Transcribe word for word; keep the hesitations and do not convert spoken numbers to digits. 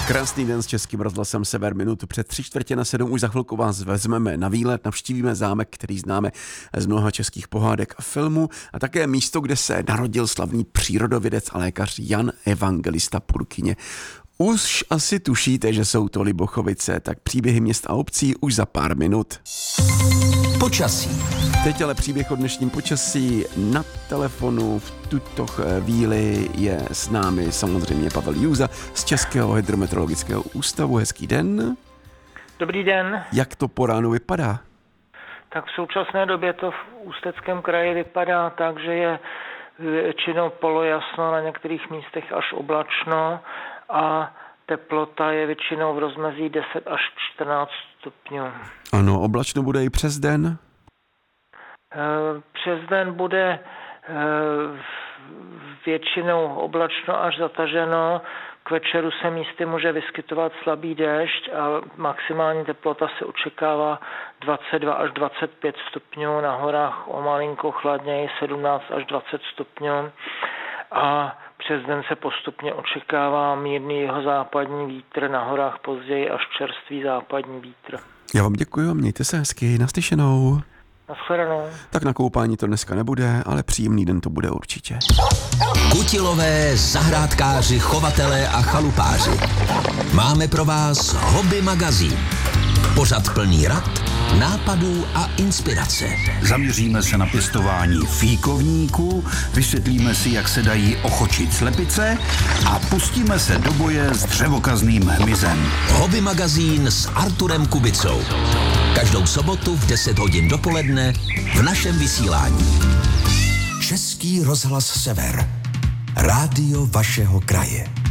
Krásný den s Českým rozhlasem Sever, minutu před tři čtvrtě na sedm. Už za chvilku vás vezmeme na výlet, navštívíme zámek, který známe z mnoha českých pohádek a filmů, a také místo, kde se narodil slavný přírodovědec a lékař Jan Evangelista Purkyně. Už asi tušíte, že jsou to Libochovice, tak příběhy měst a obcí už za pár minut. Počasí. Teď ale příběh o dnešním počasí. Na telefonu v tuto chvíli je s námi samozřejmě Pavel Jůza z Českého hydrometeorologického ústavu. Hezký den. Dobrý den. Jak to po ránu vypadá? Tak v současné době to v Ústeckém kraji vypadá tak, že je většinou polojasno, na některých místech až oblačno a teplota je většinou v rozmezí deset až čtrnáct stupňů. Ano, oblačno bude i přes den? Přes den bude většinou oblačno až zataženo. K večeru se místy může vyskytovat slabý déšť a maximální teplota se očekává dvacet dva až dvacet pět stupňů, na horách o malinko chladněji sedmnáct až dvacet stupňů a přes den se postupně očekává mírný jihozápadní vítr, na horách později až čerstvý západní vítr. Já vám děkuji a mějte se hezky, naslyšenou. Naschledanou. Tak na koupání to dneska nebude, ale příjemný den to bude určitě. Kutilové, zahrádkáři, chovatelé a chalupáři. Máme pro vás Hobby magazín. Pořad plný rad, nápadů a inspirace. Zaměříme se na pěstování fíkovníků, vysvětlíme si, jak se dají ochočit slepice a pustíme se do boje s dřevokazným hmyzem. Hobby magazín s Arturem Kubicou. Každou sobotu v deset hodin dopoledne v našem vysílání. Český rozhlas Sever. Rádio vašeho kraje.